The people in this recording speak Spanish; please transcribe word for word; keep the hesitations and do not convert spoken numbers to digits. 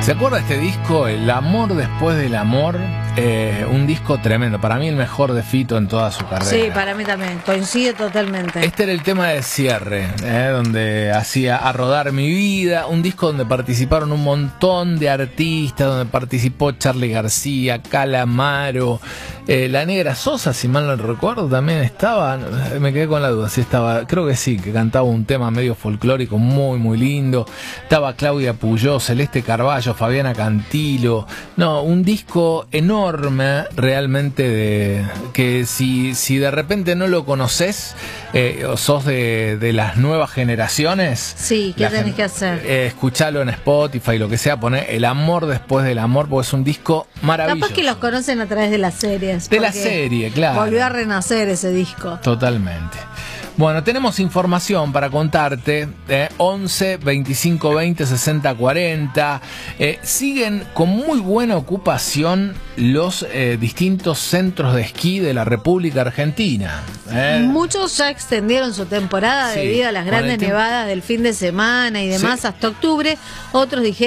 ¿Se acuerda de este disco? El amor después del amor. Eh, un disco tremendo. Para mí el mejor de Fito en toda su carrera. Sí, para mí también. Coincide totalmente. Este era el tema de cierre, eh, donde hacía A Rodar Mi Vida. Un disco donde participaron un montón de artistas, donde participó Charly García, Calamaro, eh, La Negra Sosa, si mal no recuerdo, también estaba. Me quedé con la duda si estaba. Creo que sí, que cantaba un tema medio folclórico muy, muy lindo. Estaba Claudia Puyó, Celeste Carballo, Fabiana Cantilo. No, un disco enorme realmente, de que si, si de repente no lo conoces, eh, o sos de, de las nuevas generaciones, sí, ¿qué tenés gen que hacer? Eh, escuchalo en Spotify, lo que sea, poner El amor después del amor, porque es un disco maravilloso. Capaz que los conocen a través de las series. De la serie, claro. Volvió a renacer ese disco. Totalmente. Bueno, tenemos información para contarte, eh, once, veinticinco, veinte, sesenta, cuarenta. Eh, siguen con muy buena ocupación los eh, distintos centros de esquí de la República Argentina. Eh. Muchos ya extendieron su temporada, sí, debido a las grandes nevadas del fin de semana y demás, sí, hasta octubre. Otros dijeron